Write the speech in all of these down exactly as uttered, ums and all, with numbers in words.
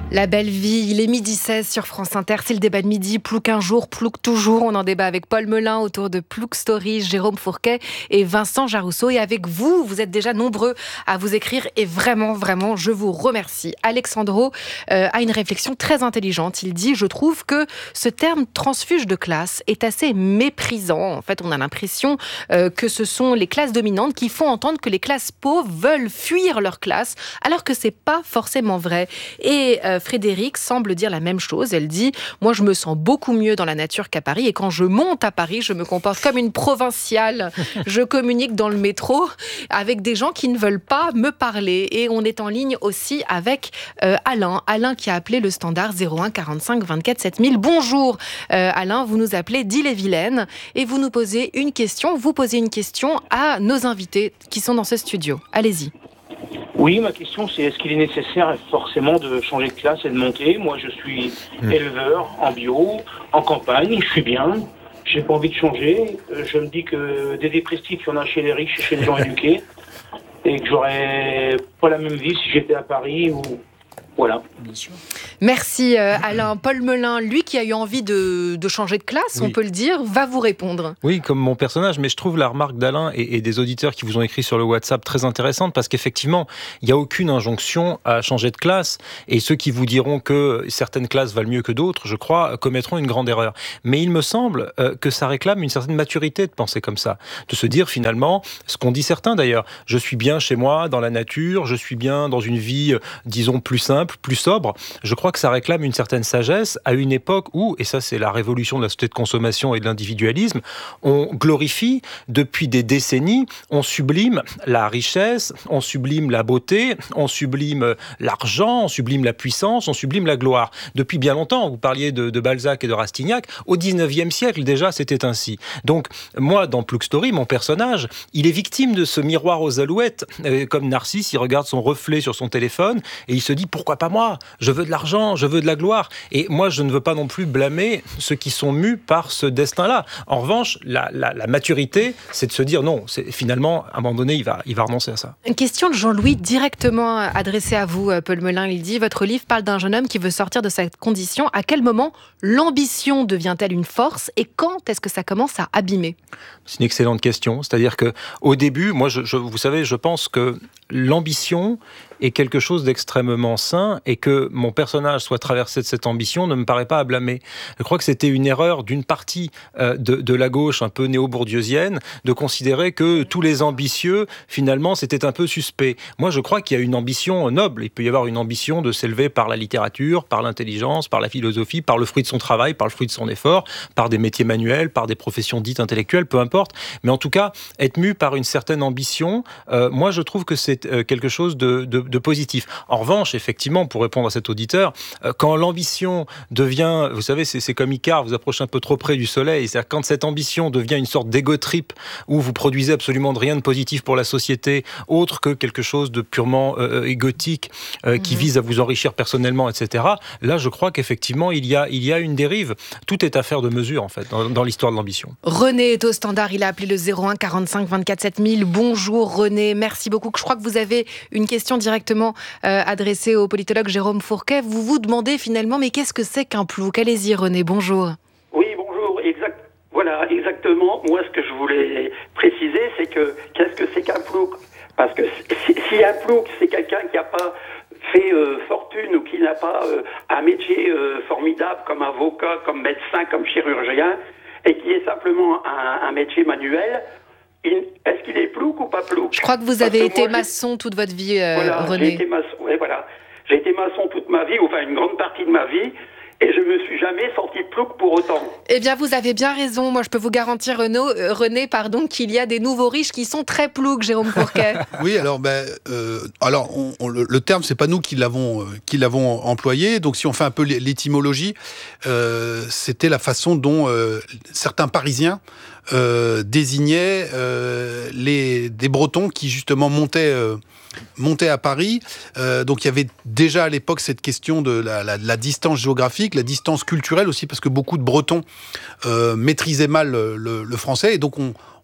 La belle vie, il est midi seize sur France Inter, c'est le débat de midi, Plouc un jour, Plouc toujours. On en débat avec Paul Melun autour de Plouc Stories, Jérôme Fourquet et Vincent Jarousseau. Et avec vous, vous êtes déjà nombreux à vous écrire et vraiment, vraiment, je vous remercie. Alexandro euh, a une réflexion très intelligente. Il dit « Je trouve que ce terme transfuge de classe est assez méprisant. En fait, on a l'impression euh, que ce sont les classes dominantes qui font entendre que les classes pauvres veulent fuir leur classe, alors que c'est pas forcément vrai. » Et euh, Frédéric semble dire la même chose. Elle dit « Moi, je me sens beaucoup mieux dans la nature qu'à Paris et quand je monte à Paris, je me comporte comme une provinciale. Je communique dans le métro avec des gens qui ne veulent pas me parler. » Et on est en ligne aussi avec euh, Alain. Alain qui a appelé le standard zéro un quarante-cinq vingt-quatre sept mille. Bonjour euh, Alain, vous nous appelez d'Ille-et-Vilaine et vous nous posez une question. Vous posez une question à nos invités qui sont dans ce studio. Allez-y. Oui, ma question c'est est-ce qu'il est nécessaire forcément de changer de classe et de monter ? Moi je suis mmh. éleveur en bio, en campagne, je suis bien, j'ai pas envie de changer. Je me dis que des dépressifs, il y en a chez les riches et chez les gens éduqués, et que j'aurais pas la même vie si j'étais à Paris ou... Voilà. Bien sûr. Merci euh, Alain. Paul Melun, lui qui a eu envie de, de changer de classe, oui. on peut le dire, va vous répondre. Oui, comme mon personnage, mais je trouve la remarque d'Alain et, et des auditeurs qui vous ont écrit sur le WhatsApp très intéressante parce qu'effectivement, il n'y a aucune injonction à changer de classe et ceux qui vous diront que certaines classes valent mieux que d'autres, je crois, commettront une grande erreur. Mais il me semble euh, que ça réclame une certaine maturité de penser comme ça, de se dire finalement, ce qu'ont dit certains d'ailleurs, je suis bien chez moi, dans la nature, je suis bien dans une vie, disons, plus simple, plus sobre. Je crois que ça réclame une certaine sagesse à une époque où, et ça c'est la révolution de la société de consommation et de l'individualisme, on glorifie depuis des décennies, on sublime la richesse, on sublime la beauté, on sublime l'argent, on sublime la puissance, on sublime la gloire. Depuis bien longtemps, vous parliez de, de Balzac et de Rastignac, au dix-neuvième siècle déjà c'était ainsi. Donc moi dans Plouc Story, mon personnage, il est victime de ce miroir aux alouettes, euh, comme Narcisse, il regarde son reflet sur son téléphone et il se dit pourquoi pas moi ? Je veux de l'argent, je veux de la gloire. Et moi, je ne veux pas non plus blâmer ceux qui sont mus par ce destin-là. En revanche, la, la, la maturité, c'est de se dire non, c'est, finalement, à un moment donné, il va, il va renoncer à ça. Une question de Jean-Louis directement adressée à vous, Paul Melun. Il dit, votre livre parle d'un jeune homme qui veut sortir de cette condition. À quel moment l'ambition devient-elle une force et quand est-ce que ça commence à abîmer ? C'est une excellente question. C'est-à-dire qu'au début, moi, je, je, vous savez, je pense que l'ambition est quelque chose d'extrêmement sain et que mon personnage soit traversé de cette ambition ne me paraît pas à blâmer. Je crois que c'était une erreur d'une partie euh, de, de la gauche un peu néo-bourdieusienne de considérer que tous les ambitieux, finalement, c'était un peu suspect. Moi, je crois qu'il y a une ambition noble. Il peut y avoir une ambition de s'élever par la littérature, par l'intelligence, par la philosophie, par le fruit de son travail, par le fruit de son effort, par des métiers manuels, par des professions dites intellectuelles, peu importe. Mais en tout cas, être mu par une certaine ambition, euh, moi, je trouve que c'est euh, quelque chose de, de de positif. En revanche, effectivement, pour répondre à cet auditeur, euh, quand l'ambition devient, vous savez, c'est, c'est comme Icare, vous approchez un peu trop près du soleil, c'est-à-dire quand cette ambition devient une sorte d'ego trip où vous produisez absolument rien de positif pour la société, autre que quelque chose de purement euh, égotique euh, mmh. qui vise à vous enrichir personnellement, et cetera. Là, je crois qu'effectivement, il y a, il y a une dérive. Tout est affaire de mesure, en fait, dans, dans l'histoire de l'ambition. René est au standard, il a appelé le zéro un quarante-cinq vingt-quatre sept mille. Bonjour René, merci beaucoup. Je crois que vous avez une question directement euh, adressée au politologue Jérôme Fourquet. Vous vous demandez finalement, mais qu'est-ce que c'est qu'un plouc ? Allez-y René, bonjour. Oui, bonjour, exact. Voilà, exactement. Moi, ce que je voulais préciser, c'est que qu'est-ce que c'est qu'un plouc ? Parce que si, si un plouc, c'est quelqu'un qui n'a pas fait euh, fortune ou qui n'a pas euh, un métier euh, formidable comme avocat, comme médecin, comme chirurgien, et qui est simplement un, un métier manuel, il, est-ce qu'il est plouc ou pas plouc ? Je crois que vous Parce avez que été moi, maçon toute votre vie, euh, voilà, René. J'ai été maçon, ouais, voilà. J'ai été maçon toute ma vie, enfin une grande partie de ma vie, et je me suis jamais senti plouc pour autant. Eh bien, vous avez bien raison. Moi, je peux vous garantir, Renaud, euh, René, pardon, qu'il y a des nouveaux riches qui sont très ploucs, Jérôme Fourquet. Oui, alors, ben, euh, alors on, on, le, le terme, c'est pas nous qui l'avons, euh, qui l'avons employé. Donc, si on fait un peu l'étymologie, euh, c'était la façon dont euh, certains Parisiens euh, désignaient euh, les des Bretons qui justement montaient. Euh, monter à Paris. Euh, donc il y avait déjà à l'époque cette question de la, la, la distance géographique, la distance culturelle aussi, parce que beaucoup de Bretons euh, maîtrisaient mal le, le, le français, et donc on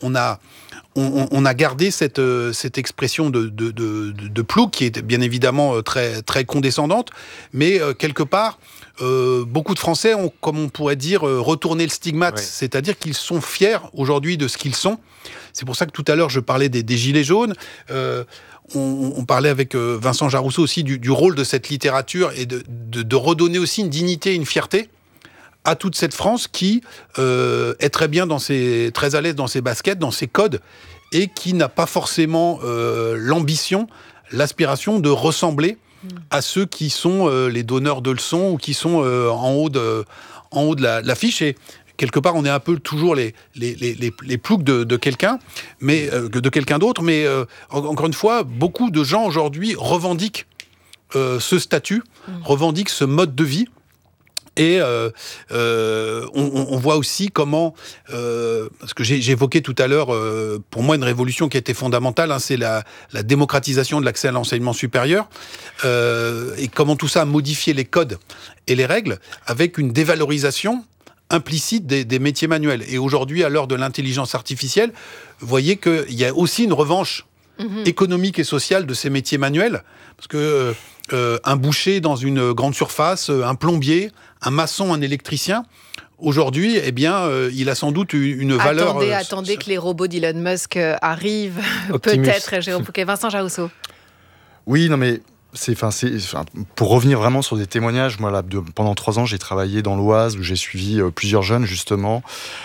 on a On, on a gardé cette, cette expression de, de, de, de plouc qui est bien évidemment très, très condescendante, mais euh, quelque part, euh, beaucoup de Français ont, comme on pourrait dire, retourné le stigmate, ouais. C'est-à-dire qu'ils sont fiers aujourd'hui de ce qu'ils sont. C'est pour ça que tout à l'heure, je parlais des, des Gilets jaunes. Euh, on, on parlait avec Vincent Jarousseau aussi du, du rôle de cette littérature et de, de, de redonner aussi une dignité, une fierté à toute cette France qui euh, est très bien dans ses, très à l'aise dans ses baskets, dans ses codes, et qui n'a pas forcément euh, l'ambition, l'aspiration de ressembler mmh. à ceux qui sont euh, les donneurs de leçons ou qui sont euh, en haut de, en haut de la, de l'affiche. Et quelque part, on est un peu toujours les, les, les, les, les ploucs de, de quelqu'un, mais euh, de quelqu'un d'autre. Mais euh, encore une fois, beaucoup de gens aujourd'hui revendiquent euh, ce statut, mmh. revendiquent ce mode de vie. Et euh, euh, on, on voit aussi comment, euh, parce que j'ai, j'ai évoqué tout à l'heure, euh, pour moi une révolution qui a été fondamentale, hein, c'est la, la démocratisation de l'accès à l'enseignement supérieur, euh, et comment tout ça a modifié les codes et les règles avec une dévalorisation implicite des, des métiers manuels. Et aujourd'hui, à l'heure de l'intelligence artificielle, vous voyez qu'il y a aussi une revanche mmh. économique et sociale de ces métiers manuels, parce que euh, un boucher dans une grande surface, un plombier, un maçon, un électricien, aujourd'hui, eh bien, euh, il a sans doute une valeur... Attendez, euh, attendez que les robots d'Elon Musk arrivent, Optimus. Peut-être, Jérôme Fouquet. Vincent Jarousseau. Oui, non mais... C'est, enfin, c'est, enfin, pour revenir vraiment sur des témoignages, moi, là, de, pendant trois ans, j'ai travaillé dans l'Oise, où j'ai suivi euh, plusieurs jeunes, justement,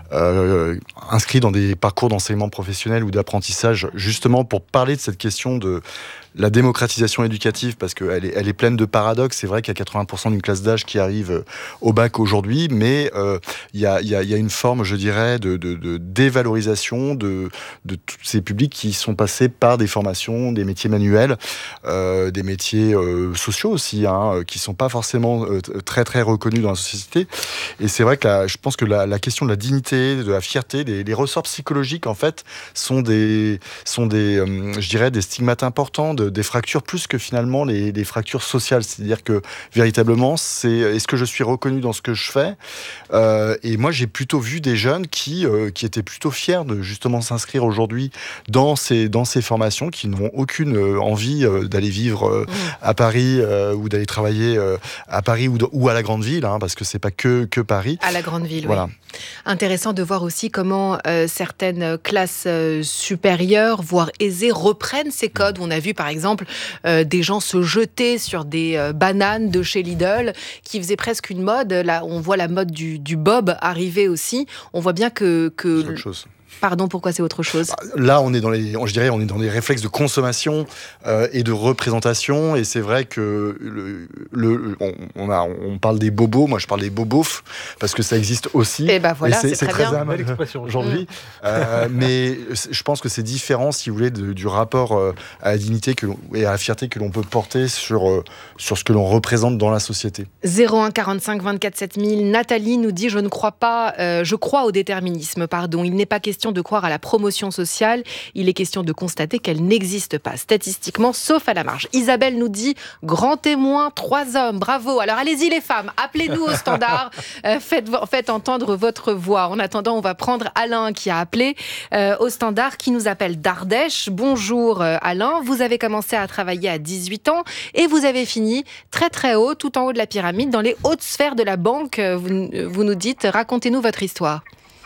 euh, inscrits dans des parcours d'enseignement professionnel ou d'apprentissage, justement, pour parler de cette question de la démocratisation éducative, parce qu'elle est, elle est pleine de paradoxes. C'est vrai qu'il y a quatre-vingts pour cent d'une classe d'âge qui arrive au bac aujourd'hui, mais euh, il y a, y a, y a une forme, je dirais, de, de, de dévalorisation de, de tous ces publics qui sont passés par des formations, des métiers manuels, euh, des métiers euh, sociaux aussi, hein, qui sont pas forcément euh, très très reconnus dans la société. Et c'est vrai que la, je pense que la, la question de la dignité, de la fierté, les, les ressorts psychologiques, en fait, sont des, sont des, euh, je dirais, des stigmates importants, de, des fractures plus que finalement les, les fractures sociales. C'est-à-dire que véritablement, c'est est-ce que je suis reconnu dans ce que je fais euh, Et moi, j'ai plutôt vu des jeunes qui euh, qui étaient plutôt fiers de justement s'inscrire aujourd'hui dans ces dans ces formations, qui n'ont aucune euh, envie euh, d'aller vivre euh, mmh. à Paris euh, ou d'aller travailler euh, à Paris ou, de, ou à la grande ville, hein, parce que c'est pas que que Paris. À la grande ville, voilà. Oui. Intéressant de voir aussi comment euh, certaines classes euh, supérieures, voire aisées, reprennent ces codes. On a vu par exemple euh, des gens se jeter sur des euh, bananes de chez Lidl, qui faisaient presque une mode. Là, on voit la mode du, du bob arriver aussi. On voit bien que... que c'est autre chose. Pardon, pourquoi c'est autre chose ? Là, on est dans les, je dirais, on est dans des réflexes de consommation euh, et de représentation. Et c'est vrai que le, le, on, on, a, on parle des bobos. Moi, je parle des bobofs parce que ça existe aussi. Et ben voilà, et c'est, c'est, c'est très, très bien. à mode aujourd'hui. Mmh. Euh, mais je pense que c'est différent, si vous voulez, de, du rapport euh, à la dignité que et à la fierté que l'on peut porter sur euh, sur ce que l'on représente dans la société. zéro un quarante-cinq vingt-quatre sept mille. Nathalie nous dit: je ne crois pas, euh, je crois au déterminisme. Pardon, il n'est pas question de croire à la promotion sociale, il est question de constater qu'elle n'existe pas statistiquement, sauf à la marge. Isabelle nous dit: grand témoin, trois hommes, bravo. Alors allez-y les femmes, appelez-nous au standard, euh, faites, faites entendre votre voix. En attendant, on va prendre Alain qui a appelé euh, au standard, qui nous appelle d'Ardèche. Bonjour euh, Alain, vous avez commencé à travailler à dix-huit ans et vous avez fini très très haut, tout en haut de la pyramide, dans les hautes sphères de la banque. Vous, vous nous dites, racontez-nous votre histoire.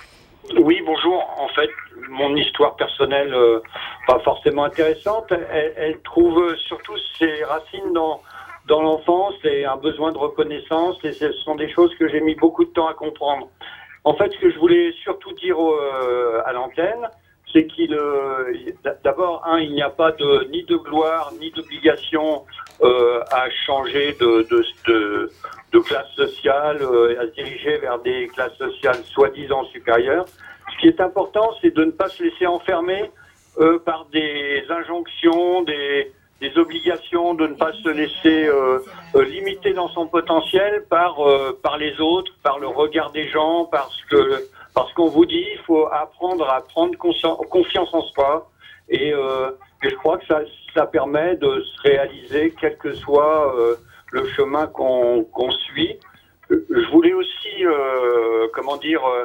Oui, bonjour. En fait, mon histoire personnelle, euh, pas forcément intéressante, elle, elle trouve surtout ses racines dans, dans l'enfance et un besoin de reconnaissance, et ce sont des choses que j'ai mis beaucoup de temps à comprendre. En fait, ce que je voulais surtout dire euh, à l'antenne, c'est qu'il, euh, d'abord, un, il n'y a pas de, ni de gloire, ni d'obligation euh, à changer de, de, de, de classe sociale, euh, à se diriger vers des classes sociales soi-disant supérieures. Ce qui est important, c'est de ne pas se laisser enfermer euh, par des injonctions, des, des obligations, de ne pas se laisser euh, euh, limiter dans son potentiel par, euh, par les autres, par le regard des gens, parce que parce qu'on vous dit, il faut apprendre à prendre confiance en soi. Et, euh, et je crois que ça, ça permet de se réaliser, quel que soit euh, le chemin qu'on, qu'on suit. Je voulais aussi, euh, comment dire, euh,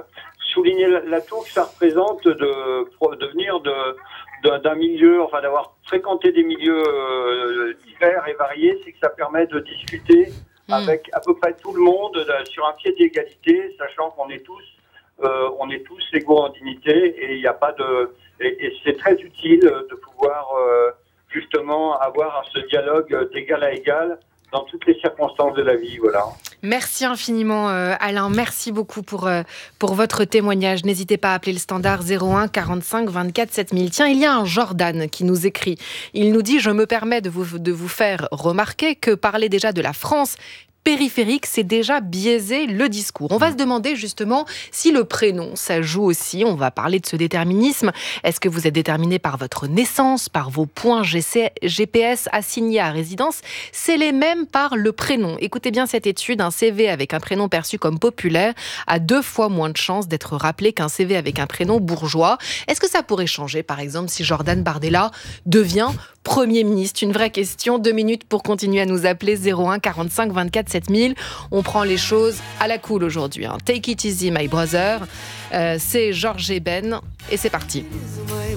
souligner l'atout que ça représente de, de venir de, de, d'un milieu, enfin d'avoir fréquenté des milieux euh, divers et variés, c'est que ça permet de discuter mmh. avec à peu près tout le monde de, sur un pied d'égalité, sachant qu'on est tous, euh, on est tous égaux en dignité et il n'y a pas de, et, et c'est très utile de pouvoir euh, justement avoir ce dialogue d'égal à égal dans toutes les circonstances de la vie, voilà. Merci infiniment euh, Alain, merci beaucoup pour, euh, pour votre témoignage. N'hésitez pas à appeler le standard zéro un quarante-cinq vingt-quatre sept mille. Tiens, il y a un Jordan qui nous écrit. Il nous dit « Je me permets de vous, de vous faire remarquer que parler déjà de la France périphérique, c'est déjà biaiser le discours. » On va se demander justement si le prénom, ça joue aussi. On va parler de ce déterminisme. Est-ce que vous êtes déterminé par votre naissance, par vos points G P S assignés à résidence? C'est les mêmes par le prénom. Écoutez bien cette étude. Un C V avec un prénom perçu comme populaire a deux fois moins de chances d'être rappelé qu'un C V avec un prénom bourgeois. Est-ce que ça pourrait changer, par exemple, si Jordan Bardella devient Premier ministre? Une vraie question. Deux minutes pour continuer à nous appeler zéro un quarante-cinq vingt-quatre sept mille. On prend les choses à la cool aujourd'hui. Hein. Take it easy, my brother. Euh, c'est Georges Eben et c'est parti.